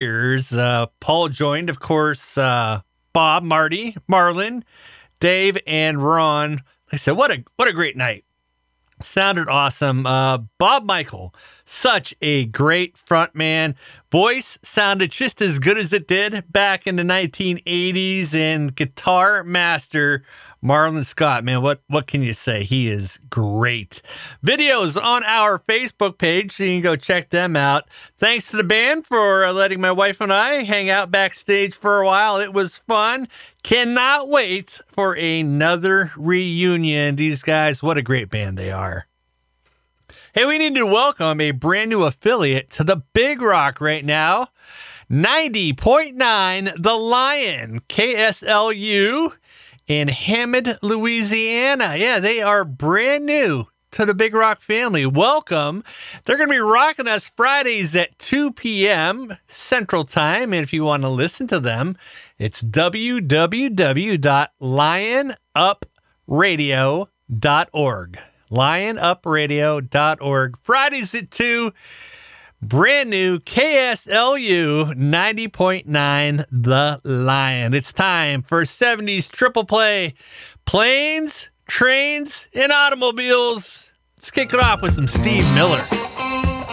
years. Paul joined, of course, Bob, Marty, Marlon, Dave, and Ron. Like I said, what a great night. Sounded awesome. Bob Michael, such a great front man. Voice sounded just as good as it did back in the 1980s. And guitar master Marlon Scott, man, what can you say? He is great. Videos on our Facebook page, so you can go check them out. Thanks to the band for letting my wife and I hang out backstage for a while. It was fun. Cannot wait for another reunion. These guys, what a great band they are. Hey, we need to welcome a brand new affiliate to the Big Rock right now. 90.9 The Lion, KSLU in Hammond, Louisiana. Yeah, they are brand new to the Big Rock family. Welcome. They're going to be rocking us Fridays at 2 p.m. Central Time. And if you want to listen to them, it's www.lionupradio.org. lionupradio.org. Fridays at 2. Brand new KSLU 90.9 The Lion. It's time for 70s triple play. Planes, trains, and automobiles. Let's kick it off with some Steve Miller.